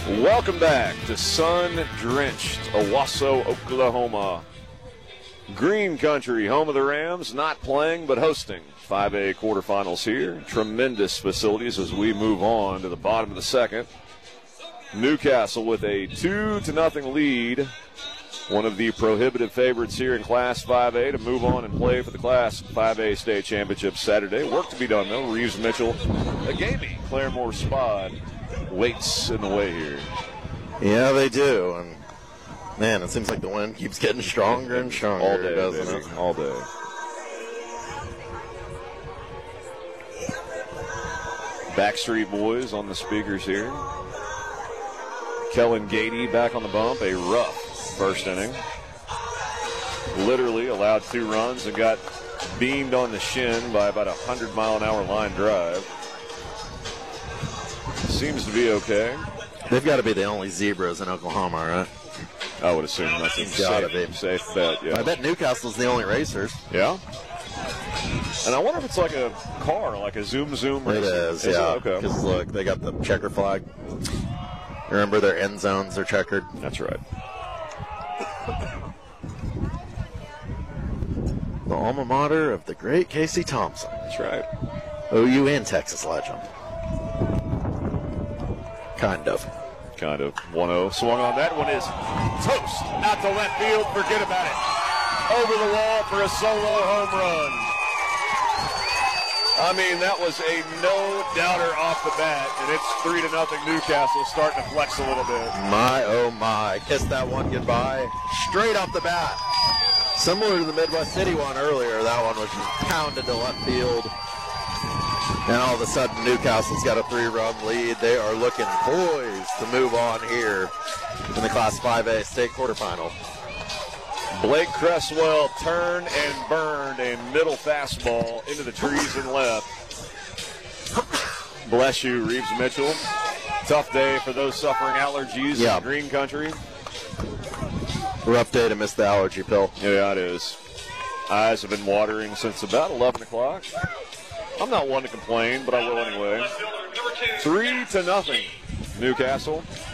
Welcome back to sun-drenched Owasso, Oklahoma. Green Country, home of the Rams, not playing but hosting 5A quarterfinals here. Tremendous facilities as we move on to the bottom of the second. Newcastle with a 2-0 lead. One of the prohibitive favorites here in Class 5A to move on and play for the Class 5A State Championship Saturday. Work to be done, though. Reeves Mitchell, a gamey Claremore Spod waits in the way here. Yeah, they do. And, man, it seems like the wind keeps getting stronger and stronger. All day, doesn't baby. it? All day. Backstreet Boys on the speakers here. Kellen Gady back on the bump. A rough first inning. Literally allowed 2 runs and got beamed on the shin by about a 100-mile-an-hour line drive. Seems to be okay. They've got to be the only zebras in Oklahoma, right? I would assume that's a safe bet. Yeah. I bet Newcastle's the only racers. Yeah. And I wonder if it's like a car, like a Zoom racer. It is, yeah. Okay. Because look, they got the checker flag. Remember, their end zones are checkered. That's right. The alma mater of the great Casey Thompson. That's right. OU and Texas legend. Kind of. 1-0. Swung on. That one is toast. Out to left field. Forget about it. Over the wall for a solo home run. I mean, that was a no-doubter off the bat, and it's 3-0 Newcastle, starting to flex a little bit. My, oh my. Kiss that one goodbye. Straight off the bat. Similar to the Midwest City one earlier, that one was just pounded to left field. And all of a sudden, Newcastle's got a 3-run lead. They are looking poised to move on here in the Class 5A state quarterfinal. Blake Cresswell turned and burned a middle fastball into the trees and left. Bless you, Reeves Mitchell. Tough day for those suffering allergies in Green Country. Rough day to miss the allergy pill. Yeah, it is. Eyes have been watering since about 11 o'clock. I'm not one to complain, but I will anyway. 3-0 Newcastle.